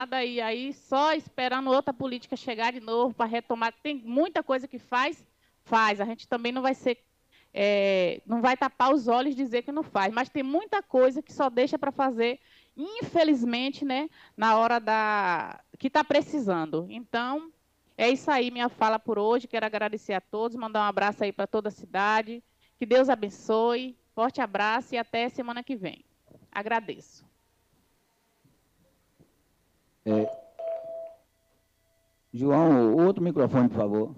e aí só esperando outra política chegar de novo para retomar. Tem muita coisa que faz. A gente também não vai ser, não vai tapar os olhos e dizer que não faz, mas tem muita coisa que só deixa para fazer, infelizmente, né, na hora que está precisando. Então, é isso aí, minha fala por hoje. Quero agradecer a todos, mandar um abraço aí para toda a cidade. Que Deus abençoe. Forte abraço e até semana que vem. Agradeço. João, outro microfone, por favor.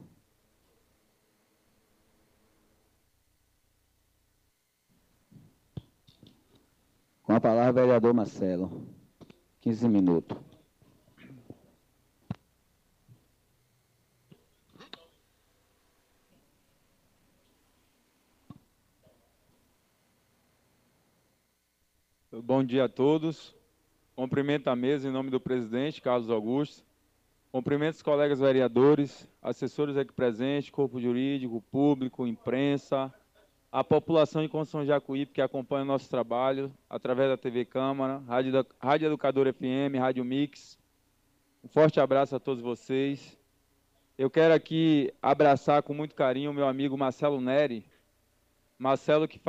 Com a palavra, vereador Marcelo. 15 minutos. Bom dia a todos. Cumprimento a mesa em nome do presidente, Carlos Augusto. Cumprimento os colegas vereadores, assessores aqui presentes, corpo jurídico, público, imprensa, a população de Conceição Jacuípe que acompanha o nosso trabalho através da TV Câmara, Rádio Educador FM, Rádio Mix. Um forte abraço a todos vocês. Eu quero aqui abraçar com muito carinho o meu amigo Marcelo Neri. Marcelo que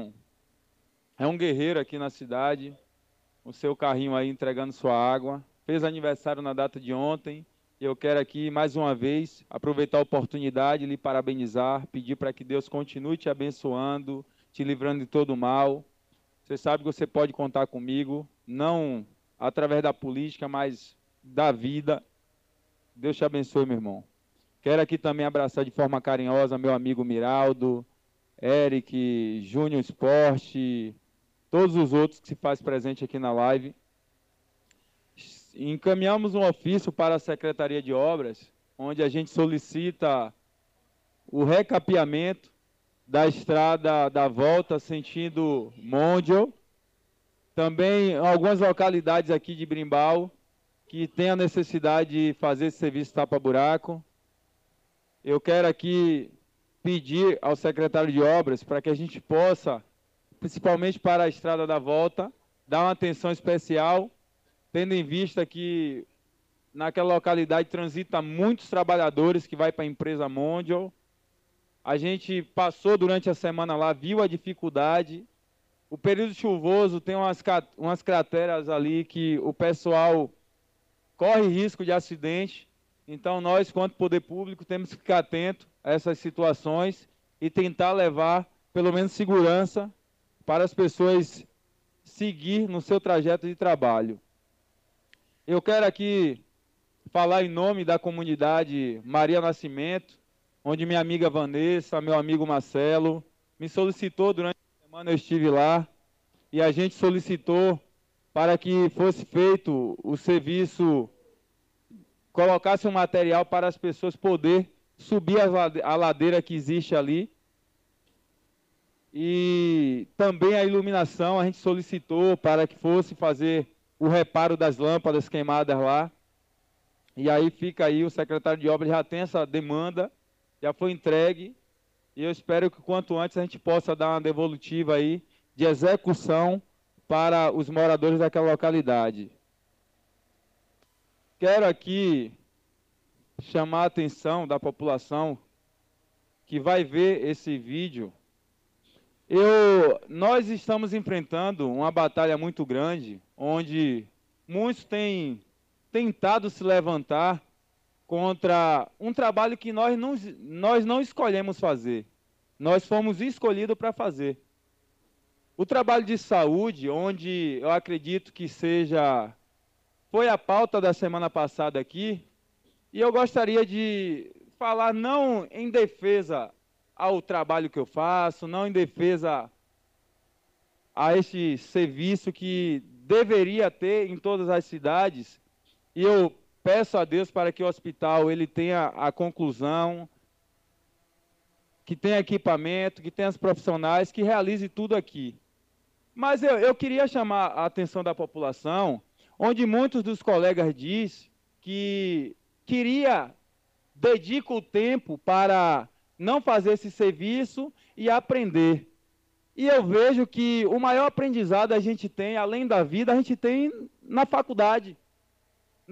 é um guerreiro aqui na cidade, o seu carrinho aí entregando sua água. Fez aniversário na data de ontem. E eu quero aqui, mais uma vez, aproveitar a oportunidade, lhe parabenizar, pedir para que Deus continue te abençoando, te livrando de todo o mal. Você sabe que você pode contar comigo, não através da política, mas da vida. Deus te abençoe, meu irmão. Quero aqui também abraçar de forma carinhosa meu amigo Miraldo, Eric, Júnior Esporte, todos os outros que se faz presente aqui na live. Encaminhamos um ofício para a Secretaria de Obras, onde a gente solicita o recapeamento da estrada da volta sentido Mondial. Também algumas localidades aqui de Brimbal que têm a necessidade de fazer esse serviço tapa-buraco. Eu quero aqui pedir ao secretário de Obras para que a gente possa, principalmente para a estrada da volta, dar uma atenção especial, tendo em vista que naquela localidade transita muitos trabalhadores que vai para a empresa Mondial. A gente passou durante a semana lá, viu a dificuldade. O período chuvoso tem umas crateras ali que o pessoal corre risco de acidente. Então nós, quanto poder público, temos que ficar atento a essas situações e tentar levar pelo menos segurança para as pessoas seguir no seu trajeto de trabalho. Eu quero aqui falar em nome da comunidade Maria Nascimento, onde minha amiga Vanessa, meu amigo Marcelo, me solicitou durante a semana, eu estive lá, e a gente solicitou para que fosse feito o serviço, colocasse um material para as pessoas poderem subir a ladeira que existe ali. E também a iluminação, a gente solicitou para que fosse fazer o reparo das lâmpadas queimadas lá. E aí fica aí, o secretário de obras já tem essa demanda, já foi entregue, e eu espero que quanto antes a gente possa dar uma devolutiva aí de execução para os moradores daquela localidade. Quero aqui chamar a atenção da população que vai ver esse vídeo. Nós estamos enfrentando uma batalha muito grande, onde muitos têm tentado se levantar contra um trabalho que nós não escolhemos fazer. Nós fomos escolhidos para fazer. O trabalho de saúde, onde eu acredito que foi a pauta da semana passada aqui, e eu gostaria de falar não em defesa ao trabalho que eu faço, não em defesa a este serviço que deveria ter em todas as cidades, e eu peço a Deus para que o hospital ele tenha a conclusão, que tenha equipamento, que tenha os profissionais, que realize tudo aqui. Mas eu queria chamar a atenção da população, onde muitos dos colegas dizem que dedica o tempo para não fazer esse serviço e aprender. E eu vejo que o maior aprendizado a gente tem, além da vida, a gente tem na faculdade.